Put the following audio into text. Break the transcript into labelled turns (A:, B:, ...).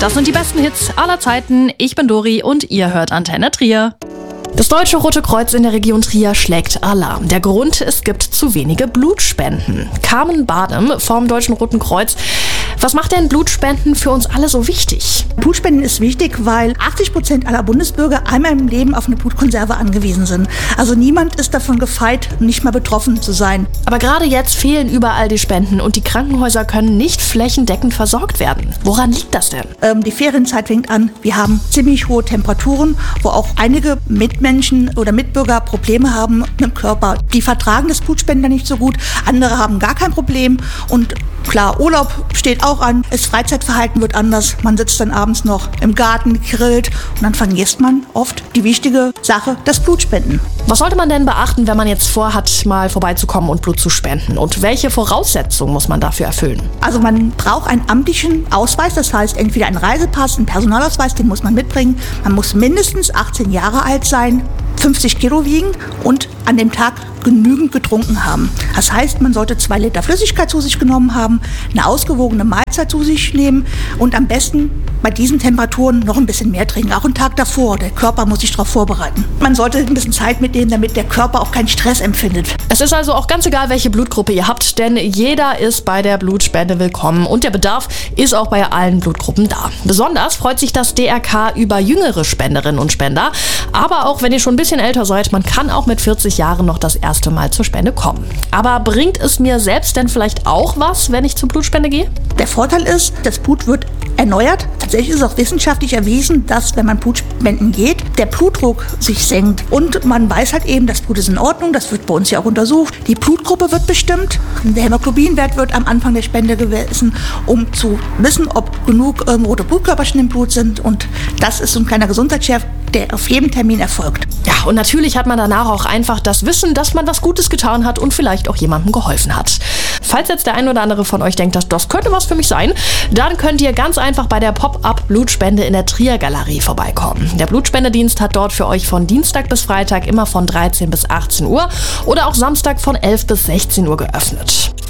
A: Das sind die besten Hits aller Zeiten. Ich bin Dori und ihr hört Antenne Trier. Das Deutsche Rote Kreuz in der Region Trier schlägt Alarm. Der Grund: es gibt zu wenige Blutspenden. Carmen Badem vom Deutschen Roten Kreuz. Was macht denn Blutspenden für uns alle so wichtig?
B: Blutspenden ist wichtig, weil 80% aller Bundesbürger einmal im Leben auf eine Blutkonserve angewiesen sind. Also niemand ist davon gefeit, nicht mal betroffen zu sein.
A: Aber gerade jetzt fehlen überall die Spenden und die Krankenhäuser können nicht flächendeckend versorgt werden. Woran liegt das denn?
B: Die Ferienzeit fängt an. Wir haben ziemlich hohe Temperaturen, wo auch einige Mitmenschen oder Mitbürger Probleme haben mit dem Körper. Die vertragen das Blutspenden dann nicht so gut. Andere haben gar kein Problem. Und klar, Urlaub steht auch an. Das Freizeitverhalten wird anders. Man sitzt dann abends noch im Garten, grillt und dann vergisst man oft die wichtige Sache, das Blutspenden.
A: Was sollte man denn beachten, wenn man jetzt vorhat, mal vorbeizukommen und Blut zu spenden? Und welche Voraussetzungen muss man dafür erfüllen?
B: Also man braucht einen amtlichen Ausweis, das heißt entweder einen Reisepass, einen Personalausweis, den muss man mitbringen. Man muss mindestens 18 Jahre alt sein, 50 Kilo wiegen und an dem Tag genügend getrunken haben. Das heißt, man sollte 2 Liter Flüssigkeit zu sich genommen haben, eine ausgewogene Mahlzeit zu sich nehmen und am besten bei diesen Temperaturen noch ein bisschen mehr trinken, auch einen Tag davor. Der Körper muss sich darauf vorbereiten. Man sollte ein bisschen Zeit mitnehmen, damit der Körper auch keinen Stress empfindet.
A: Es ist also auch ganz egal, welche Blutgruppe ihr habt, denn jeder ist bei der Blutspende willkommen und der Bedarf ist auch bei allen Blutgruppen da. Besonders freut sich das DRK über jüngere Spenderinnen und Spender, aber auch wenn ihr schon ein bisschen älter seid, man kann auch mit 40 Jahren noch das erste Mal zur Spende kommen. Aber bringt es mir selbst denn vielleicht auch was, wenn ich zur Blutspende gehe?
B: Der Vorteil ist, das Blut wird erneuert. Tatsächlich ist auch wissenschaftlich erwiesen, dass, wenn man Blutspenden geht, der Blutdruck sich senkt. Und man weiß halt eben, das Blut ist in Ordnung, das wird bei uns ja auch untersucht. Die Blutgruppe wird bestimmt, der Hämoglobinwert wird am Anfang der Spende gemessen, um zu wissen, ob genug rote Blutkörperchen im Blut sind. Und das ist so ein kleiner Gesundheitscheck, der auf jedem Termin erfolgt.
A: Ja, und natürlich hat man danach auch einfach das Wissen, dass man was Gutes getan hat und vielleicht auch jemandem geholfen hat. Falls jetzt der ein oder andere von euch denkt, dass das könnte was für mich sein, dann könnt ihr ganz einfach bei der Pop-up-Blutspende in der Trier Galerie vorbeikommen. Der Blutspendedienst hat dort für euch von Dienstag bis Freitag immer von 13 bis 18 Uhr oder auch Samstag von 11 bis 16 Uhr geöffnet.